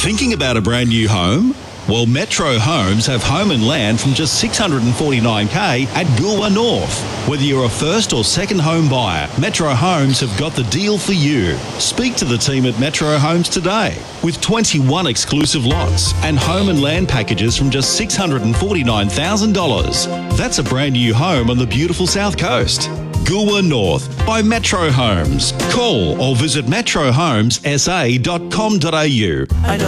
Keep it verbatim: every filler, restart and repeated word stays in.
Thinking about a brand new home? Well, Metro Homes have home and land from just six hundred forty-nine thousand dollars at Goolwa North. Whether you're a first or second home buyer, Metro Homes have got the deal for you. Speak to the team at Metro Homes today. With twenty-one exclusive lots and home and land packages from just six hundred forty-nine thousand dollars. That's a brand new home on the beautiful South Coast. Goolwa North by Metro Homes. Call or visit metro homes s a dot com dot a u. I know